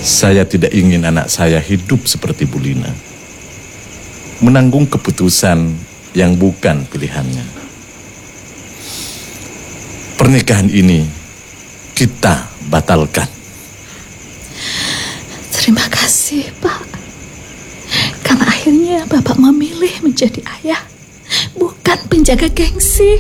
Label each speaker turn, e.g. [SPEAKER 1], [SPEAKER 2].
[SPEAKER 1] Saya tidak ingin anak saya hidup seperti Bu Lina, menanggung keputusan yang bukan pilihannya. Pernikahan ini kita batalkan.
[SPEAKER 2] Terima kasih, Pak. Karena akhirnya Bapak memilih menjadi ayah, bukan penjaga gengsi.